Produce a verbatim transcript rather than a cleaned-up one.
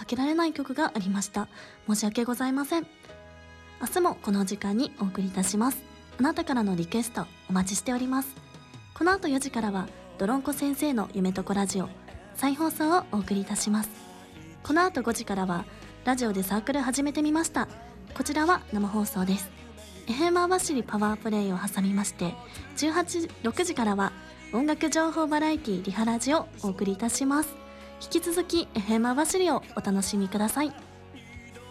けられない曲がありました。申し訳ございません。明日もこの時間にお送りいたします。あなたからのリクエストお待ちしております。この後よじからはドロンコ先生の夢とこラジオ再放送をお送りいたします。この後ごじからはラジオでサークル始めてみました。こちらは生放送です。 エフエム 網走パワープレイを挟みましてじゅうはち、ろくじからは音楽情報バラエティリハラジをお送りいたします。引き続き エフエム 網走をお楽しみください。